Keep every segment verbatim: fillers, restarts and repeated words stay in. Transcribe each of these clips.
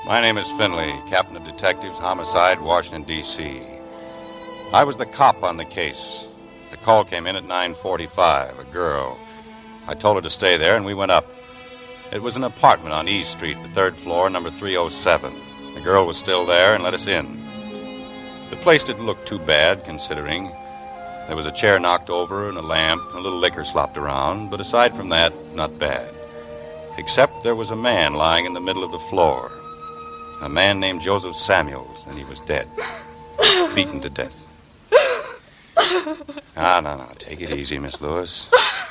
My name is Finley, Captain of Detectives, Homicide, Washington, D C I was the cop on the case. The call came in at nine forty-five, a girl. I told her to stay there, and we went up. It was an apartment on E Street, the third floor, number three oh seven. The girl was still there and let us in. The place didn't look too bad, considering. There was a chair knocked over and a lamp and a little liquor slopped around, but aside from that, not bad. Except there was a man lying in the middle of the floor. A man named Joseph Samuels, and he was dead. Beaten to death. Ah, no, no, take it easy, Miss Lewis.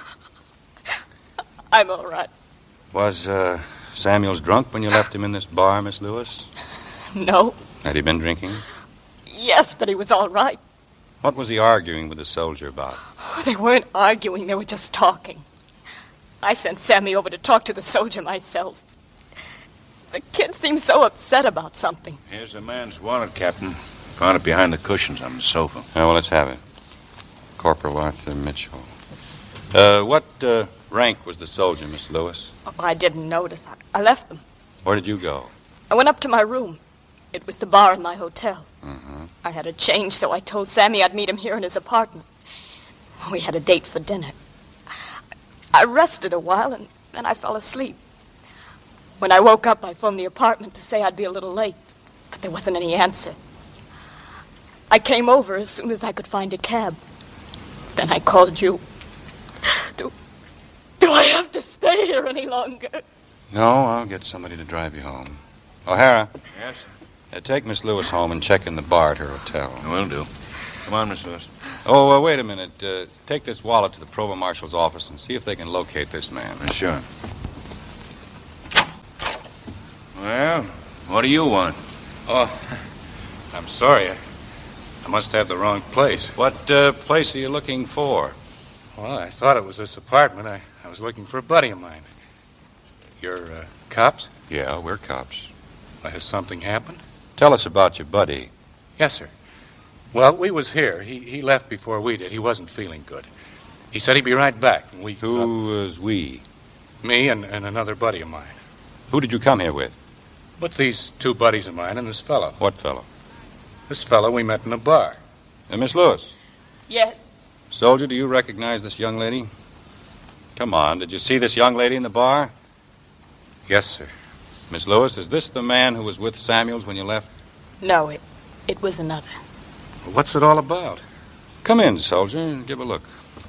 I'm all right. Was, uh, Samuels drunk when you left him in this bar, Miss Lewis? No. Had he been drinking? Yes, but he was all right. What was he arguing with the soldier about? Oh, they weren't arguing, they were just talking. I sent Sammy over to talk to the soldier myself. The kid seemed so upset about something. Here's the man's wallet, Captain. Found it behind the cushions on the sofa. Oh, well, let's have it. Corporal Arthur Mitchell. Uh, what, uh, rank was the soldier, Miss Lewis? Oh, I didn't notice. I, I left them. Where did you go? I went up to my room. It was the bar in my hotel. Mm-hmm. I had a change, so I told Sammy I'd meet him here in his apartment. We had a date for dinner. I rested a while, and then I fell asleep. When I woke up, I phoned the apartment to say I'd be a little late, but there wasn't any answer. I came over as soon as I could find a cab. Then I called you. Do, do I have to stay here any longer? No, I'll get somebody to drive you home. O'Hara. Yes? Uh, take Miss Lewis home and check in the bar at her hotel. Will do. Come on, Miss Lewis. Oh, uh, wait a minute. Uh, take this wallet to the provost marshal's office and see if they can locate this man. Uh, sure. Well, what do you want? Oh, I'm sorry. I, I must have the wrong place. What uh, place are you looking for? Well, I thought it was this apartment. I, I was looking for a buddy of mine. You're uh, cops? Yeah, we're cops. Well, has something happened? Tell us about your buddy. Yes, sir. Well, we was here. He he left before we did. He wasn't feeling good. He said he'd be right back. And we Who was we? Me and, and another buddy of mine. Who did you come here with? With these two buddies of mine and this fellow. What fellow? This fellow we met in a bar. Uh, Miss Lewis. Yes. Soldier, do you recognize this young lady? Come on, did you see this young lady in the bar? Yes, sir. Miss Lewis, is this the man who was with Samuels when you left? No, it, it was another. Well, what's it all about? Come in, soldier, and give a look.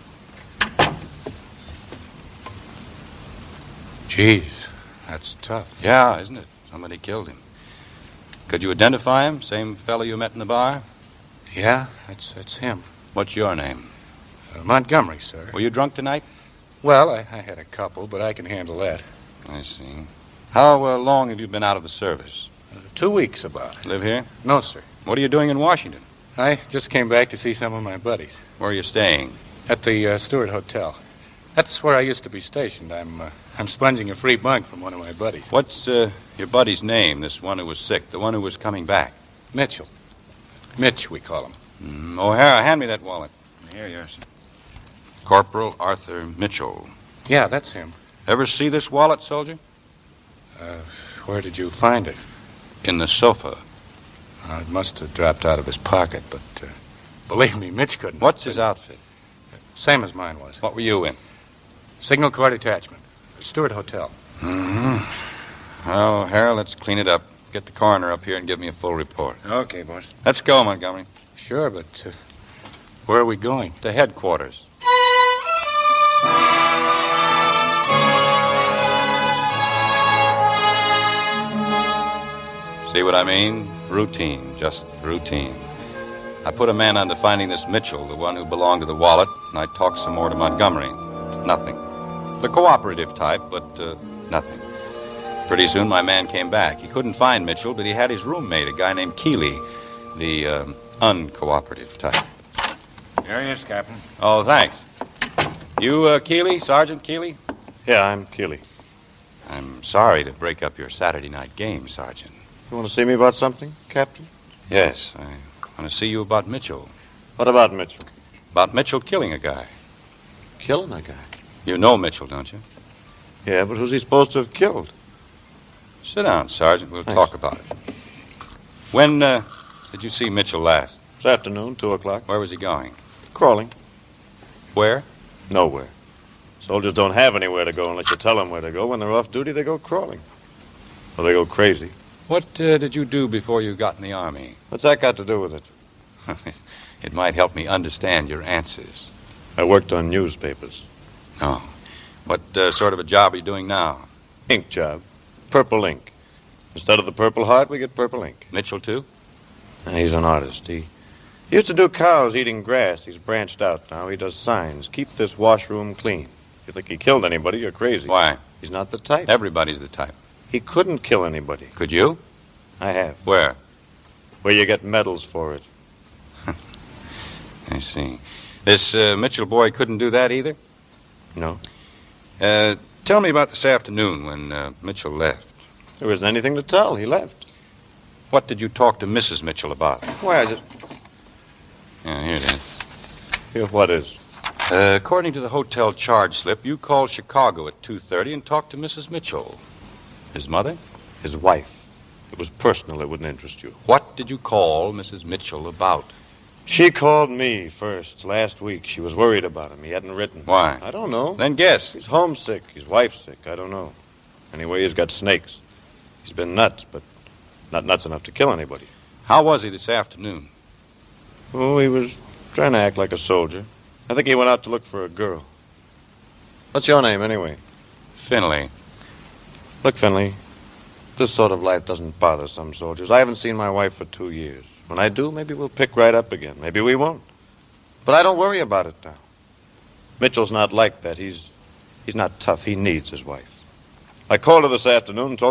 Jeez, that's tough. Yeah, isn't it? Somebody killed him. Could you identify him? Same fellow you met in the bar? Yeah, that's that's him. What's your name? Uh, Montgomery, sir. Were you drunk tonight? Well, I, I had a couple, but I can handle that. I see. How uh, long have you been out of the service? Uh, two weeks about. Live here? No, sir. What are you doing in Washington? I just came back to see some of my buddies. Where are you staying? At the uh, Stewart Hotel. That's where I used to be stationed. I'm uh, I'm sponging a free bunk from one of my buddies. What's uh, your buddy's name, this one who was sick, the one who was coming back? Mitchell. Mitch, we call him. Mm, O'Hara, hand me that wallet. Here, yes. Corporal Arthur Mitchell. Yeah, that's him. Ever see this wallet, soldier? Uh, where did you find it? In the sofa. Uh, it must have dropped out of his pocket, but uh, believe me, Mitch couldn't. What's his outfit? Same as mine was. What were you in? Signal Corps Detachment. Stewart Hotel. Mm-hmm. Well, O'Hara, let's clean it up. Get the coroner up here and give me a full report. Okay, boss. Let's go, Montgomery. Sure, but uh, where are we going? To headquarters. See what I mean? Routine, just routine. I put a man on to finding this Mitchell, the one who belonged to the wallet, and I talked some more to Montgomery. Nothing. The cooperative type, but uh, nothing. Pretty soon my man came back. He couldn't find Mitchell, but he had his roommate, a guy named Keeley, the uh, uncooperative type. Here he is, Captain. Oh, thanks. You, uh, Keeley, Sergeant Keeley? Yeah, I'm Keeley. I'm sorry to break up your Saturday night game, Sergeant. You want to see me about something, Captain? Yes, I want to see you about Mitchell. What about Mitchell? About Mitchell killing a guy. Killing a guy? You know Mitchell, don't you? Yeah, but who's he supposed to have killed? Sit down, Sergeant. We'll Thanks. talk about it. When uh, did you see Mitchell last? This afternoon, two o'clock. Where was he going? Crawling. Where? Nowhere. Soldiers don't have anywhere to go unless you tell them where to go. When they're off duty, they go crawling. Or they go crazy. What uh, did you do before you got in the Army? What's that got to do with it? It might help me understand your answers. I worked on newspapers. Oh. What uh, sort of a job are you doing now? Ink job. Purple ink. Instead of the Purple Heart, we get purple ink. Mitchell, too? And he's an artist. He, he used to do cows eating grass. He's branched out now. He does signs. Keep this washroom clean. If you think he killed anybody, you're crazy. Why? He's not the type. Everybody's the type. He couldn't kill anybody. Could you? I have. Where? Where you get medals for it. I see. This uh, Mitchell boy couldn't do that either? No. Uh, tell me about this afternoon when uh, Mitchell left. There wasn't anything to tell. He left. What did you talk to Missus Mitchell about? Why, I just... Yeah, here it is. Here, what is? Uh, according to the hotel charge slip, you called Chicago at two thirty and talked to Missus Mitchell. His mother? His wife. It was personal. It wouldn't interest you. What did you call Missus Mitchell about? She called me first last week. She was worried about him. He hadn't written. Why? I don't know. Then guess. He's homesick. His wife's sick. I don't know. Anyway, he's got snakes. He's been nuts, but not nuts enough to kill anybody. How was he this afternoon? Oh, he was trying to act like a soldier. I think he went out to look for a girl. What's your name, anyway? Finley. Look, Finley, this sort of life doesn't bother some soldiers. I haven't seen my wife for two years. When I do, maybe we'll pick right up again. Maybe we won't. But I don't worry about it now. Mitchell's not like that. He's he's not tough. He needs his wife. I called her this afternoon and told